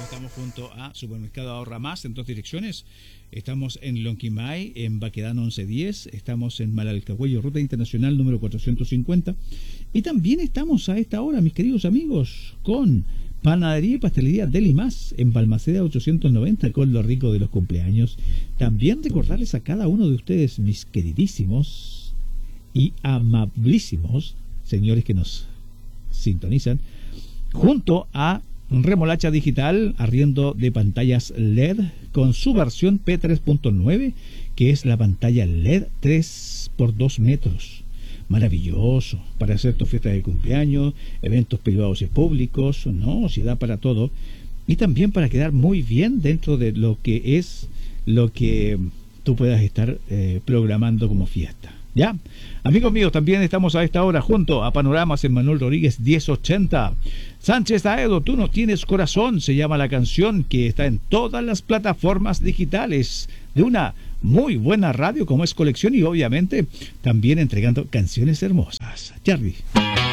estamos junto a Supermercado Ahorra Más en dos direcciones. Estamos en Lonquimay, en Baquedano 1110. Estamos en Malalcahuello, Ruta Internacional número 450. Y también estamos a esta hora, mis queridos amigos, con Panadería y Pastelería Deli Más en Balmaceda 890, con lo rico de los cumpleaños. También recordarles a cada uno de ustedes, mis queridísimos y amabilísimos señores que nos sintonizan, junto a Remolacha Digital, arriendo de pantallas LED con su versión P3.9, que es la pantalla LED 3 por 2 metros. Maravilloso para hacer tu fiesta de cumpleaños, eventos privados y públicos, ¿no? Si da para todo. Y también para quedar muy bien dentro de lo que es lo que tú puedas estar programando como fiesta. ¿Ya? Amigos míos, también estamos a esta hora junto a Panoramas en Manuel Rodríguez 1080. Sánchez Aedo, tú no tienes corazón, se llama la canción, que está en todas las plataformas digitales de una muy buena radio como es Colección, y obviamente también entregando canciones hermosas. Charlie.